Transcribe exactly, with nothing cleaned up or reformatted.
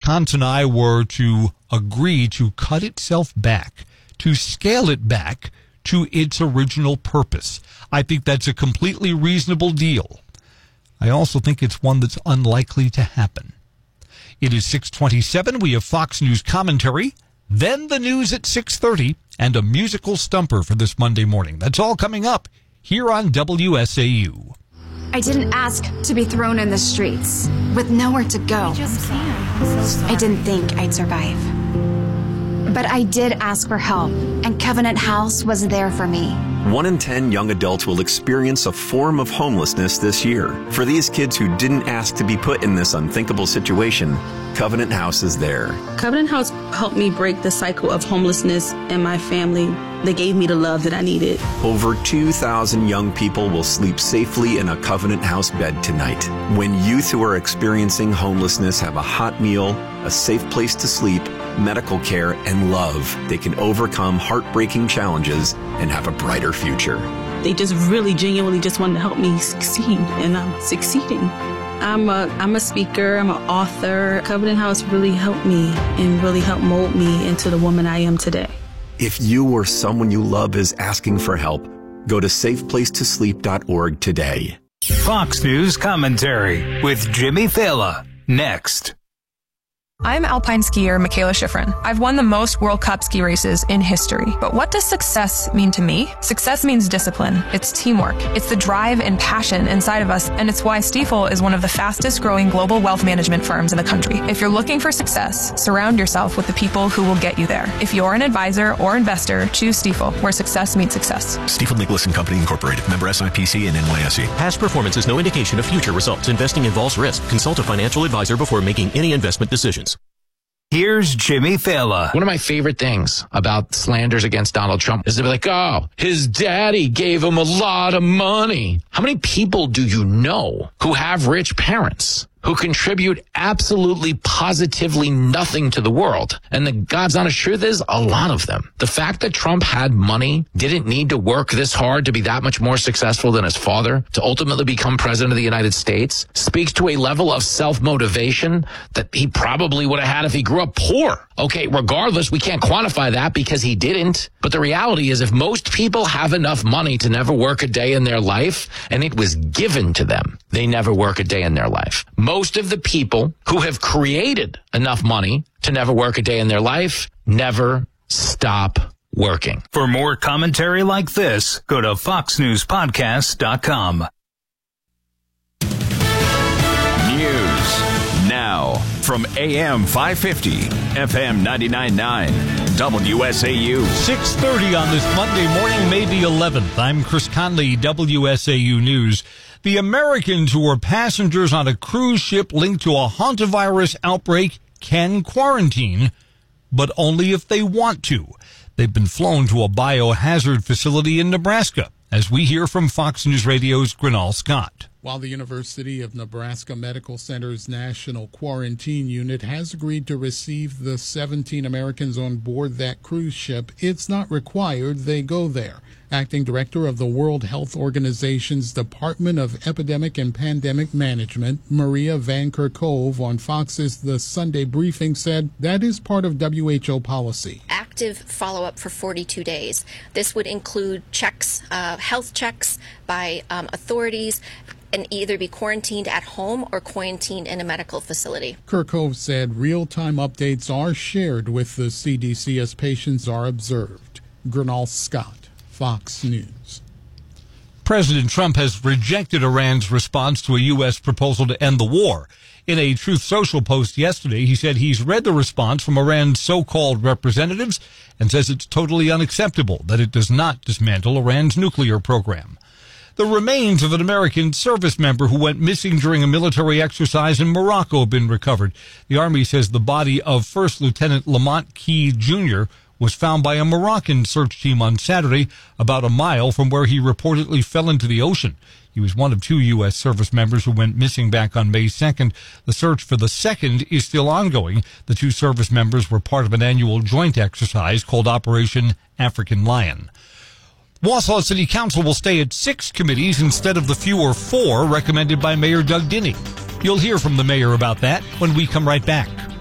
Wisconsin I were to agree to cut itself back, to scale it back to its original purpose. I think that's a completely reasonable deal. I also think it's one that's unlikely to happen. It is six twenty-seven. We have Fox News commentary, then the news at six thirty, and a musical stumper for this Monday morning. That's all coming up here on W S A U. I didn't ask to be thrown in the streets with nowhere to go. I didn't think I'd survive. But I did ask for help, and Covenant House was there for me. One in ten young adults will experience a form of homelessness this year. For these kids who didn't ask to be put in this unthinkable situation, Covenant House is there. Covenant House helped me break the cycle of homelessness in my family. They gave me the love that I needed. Over two thousand young people will sleep safely in a Covenant House bed tonight. When youth who are experiencing homelessness have a hot meal, a safe place to sleep, medical care, and love, they can overcome heartbreaking challenges and have a brighter future. They just really genuinely just wanted to help me succeed, and I'm succeeding. I'm a, I'm a speaker, I'm an author. Covenant House really helped me and really helped mold me into the woman I am today. If you or someone you love is asking for help, go to safe place to sleep dot org today. Fox News commentary with Jimmy Fallon. Next. I'm alpine skier Michaela Schifrin. I've won the most World Cup ski races in history. But what does success mean to me? Success means discipline. It's teamwork. It's the drive and passion inside of us, and it's why Stifel is one of the fastest growing global wealth management firms in the country. If you're looking for success, surround yourself with the people who will get you there. If you're an advisor or investor, choose Stifel, where success meets success. Stifel Nicolaus and Company Incorporated, member S I P C and N Y S E. Past performance is no indication of future results. Investing involves risk. Consult a financial advisor before making any investment decisions. Here's Jimmy Fallon. One of my favorite things about slanders against Donald Trump is to be like, oh, his daddy gave him a lot of money. How many people do you know who have rich parents who contribute absolutely positively nothing to the world? And the God's honest truth is, a lot of them. The fact that Trump had money, didn't need to work this hard to be that much more successful than his father, to ultimately become president of the United States, speaks to a level of self-motivation that he probably would have had if he grew up poor. Okay, regardless, we can't quantify that because he didn't. But the reality is, if most people have enough money to never work a day in their life, and it was given to them, they never work a day in their life. Most of the people who have created enough money to never work a day in their life never stop working. For more commentary like this, go to fox news podcast dot com. News now from A M five fifty, F M ninety-nine point nine, W S A U. six thirty on this Monday morning, May the eleventh. I'm Chris Conley, W S A U News. The Americans who were passengers on a cruise ship linked to a hantavirus outbreak can quarantine, but only if they want to. They've been flown to a biohazard facility in Nebraska, as we hear from Fox News Radio's Grinal Scott. While the University of Nebraska Medical Center's National Quarantine Unit has agreed to receive the seventeen Americans on board that cruise ship, it's not required they go there. Acting Director of the World Health Organization's Department of Epidemic and Pandemic Management, Maria Van Kerkhove, on Fox's The Sunday Briefing said that is part of W H O policy. Active follow-up for forty-two days. This would include checks, uh, health checks by um, authorities, and either be quarantined at home or quarantined in a medical facility. Kerkhove said real-time updates are shared with the C D C as patients are observed. Grinal Scott, Fox News. President Trump has rejected Iran's response to a U S proposal to end the war. In a Truth Social post yesterday, he said he's read the response from Iran's so-called representatives and says it's totally unacceptable that it does not dismantle Iran's nuclear program. The remains of an American service member who went missing during a military exercise in Morocco have been recovered. The Army says the body of First Lieutenant Lamont Key Junior was found by a Moroccan search team on Saturday, about a mile from where he reportedly fell into the ocean. He was one of two U S service members who went missing back on May second. The search for the second is still ongoing. The two service members were part of an annual joint exercise called Operation African Lion. Wausau City Council will stay at six committees instead of the fewer four recommended by Mayor Doug Dinney. You'll hear from the mayor about that when we come right back.